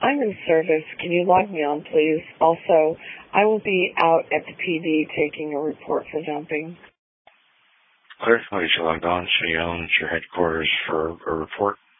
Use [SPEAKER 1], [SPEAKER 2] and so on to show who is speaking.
[SPEAKER 1] I'm in service. Can you log me on, please? Also, I will be out at the PD taking a report for dumping.
[SPEAKER 2] Clear. I'll get you logged on so you know it's your headquarters for a report.